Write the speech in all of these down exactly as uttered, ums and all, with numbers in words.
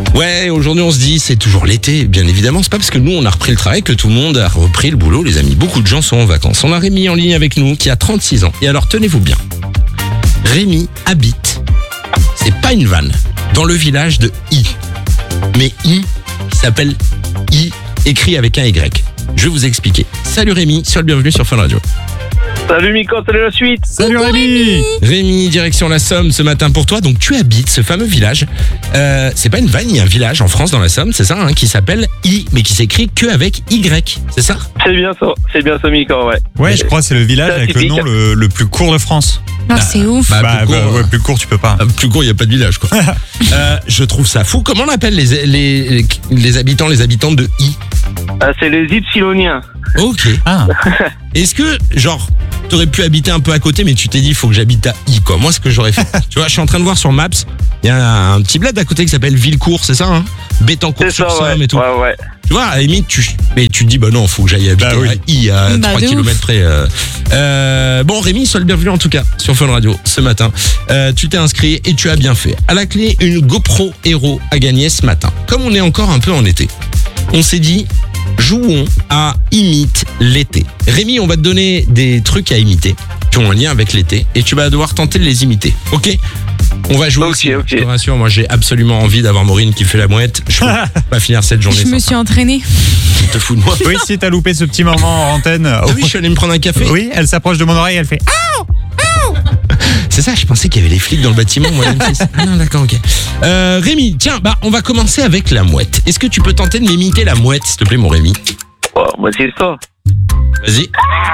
Ouais, aujourd'hui on se dit c'est toujours l'été, bien évidemment. C'est pas parce que nous on a repris le travail que tout le monde a repris le boulot, les amis. Beaucoup de gens sont en vacances. On a Rémi en ligne avec nous qui a trente-six ans. Et alors tenez-vous bien, Rémi habite, c'est pas une vanne, dans le village de I. Mais I qui s'appelle I, écrit avec un Y. Je vais vous expliquer. Salut Rémi, sur le bienvenu sur Fun Radio. Salut Miko, salut la suite. Salut Rémi. Rémi, direction la Somme ce matin pour toi. Donc tu habites ce fameux village. Euh, c'est pas une vanne, il y a un village en France dans la Somme, c'est ça, hein, qui s'appelle I, mais qui s'écrit que avec Y, c'est ça? C'est bien ça, c'est bien ça Miko, ouais. Ouais, je crois que c'est le village avec le nom le, le plus court de France. Non, bah, c'est ouf. Bah, Bah, plus, bah, court, ouais, plus court, tu peux pas. euh, plus court, il n'y a pas de village, quoi. euh, je trouve ça fou. Comment on appelle les, les, les habitants, les habitantes de I? Ah, c'est les Ypsiloniens. Ok. Ah, Est-ce que, genre, t'aurais pu habiter un peu à côté, mais tu t'es dit, il faut que j'habite à I, quoi. Moi, ce que j'aurais fait. Tu vois, je suis en train de voir sur Maps, il y a un, un petit bled à côté qui s'appelle Villecourt, c'est ça, hein? C'est Bétancourt-sur-Somme ça, ouais. et tout. Ouais, ouais. Tu vois, à la limite, tu, mais tu te dis, bah non, faut que j'aille habiter Bah oui. à I, à Bah, trois de kilomètres ouf. près. Euh. Euh, bon, Rémi, sois le bienvenu en tout cas sur Fun Radio ce matin. Euh, tu t'es inscrit et tu as bien fait. À la clé, une GoPro Hero à gagner ce matin. Comme on est encore un peu en été, on s'est dit, jouons à imite l'été. Rémi, on va te donner des trucs à imiter qui ont un lien avec l'été et tu vas devoir tenter de les imiter. Ok? On va jouer Ok, aussi. ok. Je te rassure, moi j'ai absolument envie d'avoir Maureen qui fait la mouette. Je peux pas finir cette journée Je sans me ça. suis entraînée. Tu te fous de moi? oui, si t'as loupé ce petit moment en antenne. Ah oui, je suis allé me prendre un café. Oui, elle s'approche de mon oreille, elle fait ah. C'est ça, je pensais qu'il y avait les flics dans le bâtiment, moi, M six. Ah non, d'accord, ok. Euh, Rémi, tiens, bah, on va commencer avec la mouette. Est-ce que tu peux tenter de m'imiter la mouette, s'il te plaît, mon Rémi? Oh, bah c'est ça. Vas-y.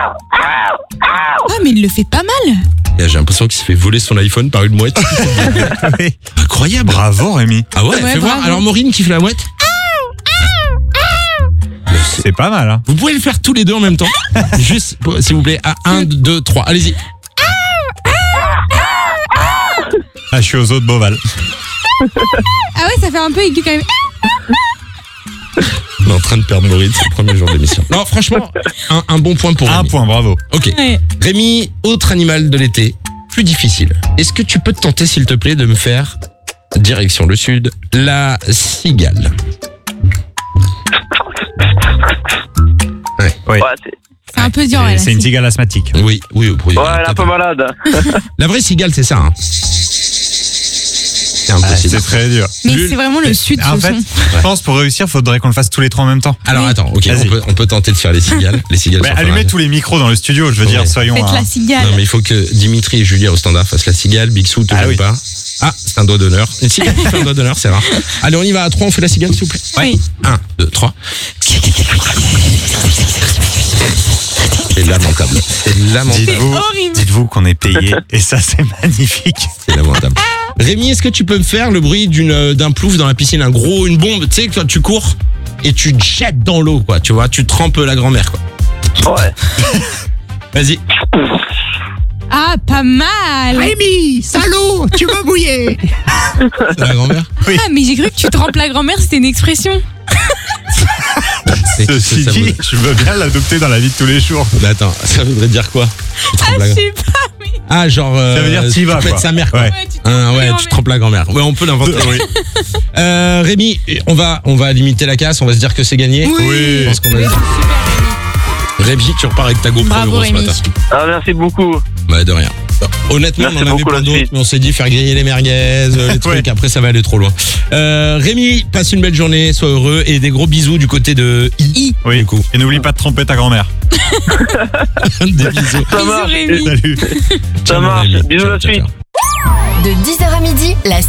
Ah, mais il le fait pas mal. J'ai l'impression qu'il se fait voler son iPhone par une mouette. Oui. Incroyable. Bravo Rémi. Ah ouais, Ouais, fais voir. bravo. Alors, Maureen qui fait la mouette? C'est pas mal, hein. Vous pouvez le faire tous les deux en même temps. Juste, s'il vous plaît, à un, deux, trois. Allez-y. Ah, je suis aux eaux de Beauval. Ah ouais, ça fait un peu aigu quand même. On est en train de perdre Maureen, c'est le premier jour d'émission. Non, franchement, un, un bon point pour Un Rémi. point, bravo. Ok. Ouais. Rémi, autre animal de l'été, plus difficile. Est-ce que tu peux te tenter, s'il te plaît, de me faire, direction le sud, la cigale? Oui. Ouais, c'est... C'est un peu dur. Et ouais, là, c'est une cigale asthmatique. Oui, oui, oui. ouais, elle est un peu malade. La vraie cigale, c'est ça. Hein. C'est Ah, impossible. c'est très dur. Mais Nul. c'est vraiment le sud, En ce fait, son. je pense pour réussir, faudrait qu'on le fasse tous les trois en même temps. Alors Oui. attends, ok, on Vas-y. peut, on peut tenter de faire les cigales. Les cigales Mais sont allumez formales. tous les micros dans le studio, je veux Ouais. dire, soyons. Faites hein. la cigale. Non, mais il faut que Dimitri et Julia au standard fassent la cigale. Bixou, te Ah gêne oui. pas. Ah, c'est un doigt d'honneur. Une cigale qui fait un doigt d'honneur, c'est rare. Allez, on y va à trois, on fait la cigale, s'il vous plaît. Oui. Un, deux, trois. C'est lamentable. C'est lamentable. Dites-vous, horrible. dites-vous qu'on est payé et ça c'est magnifique. C'est lamentable. Rémi, est-ce que tu peux me faire le bruit d'une euh, d'un plouf dans la piscine, un gros, une bombe, tu sais, quand tu cours et tu te jettes dans l'eau, quoi, tu vois, tu trempes la grand-mère, quoi. Ouais. Vas-y. Ah, pas mal. Rémi, salaud, tu m'as mouillé. C'est la grand-mère? Ah, mais j'ai cru que tu trempes la grand-mère, c'était une expression. C'est- Ceci ça dit, voudrait- je veux bien l'adopter dans la vie de tous les jours. Mais attends, ça voudrait dire quoi? Tu trempes Ah, la- je sais pas, mais. Ah, genre. euh, Ça veut dire t'y tu vas, pètes quoi. sa mère, quoi. Ouais. Ouais, tu Ah, trempes ouais, la tu trempes la grand-mère. Ouais, on peut l'inventer. Oui. Euh, Rémi, on va, on va limiter la casse, on va se dire que c'est gagné. Oui. Je pense qu'on va le dire. Rémi, tu repars avec ta GoPro Bravo, Euro ce Rémi. matin. Ah, merci beaucoup. Bah, de rien. Honnêtement, Merci on en avait beaucoup, plein la d'autres, suite. mais on s'est dit faire griller les merguez, euh, les trucs, Ouais. après ça va aller trop loin. Euh, Rémi, passe une belle journée, sois heureux et des gros bisous du côté de I. Oui. Du coup. Et n'oublie pas de tromper ta grand-mère. Des bisous. Ça Bisous, marche. Rémi. Salut. Ça Ciao, marche. Rémi. Bisous Ciao, la ciao, suite. ciao. De dix heures à midi, la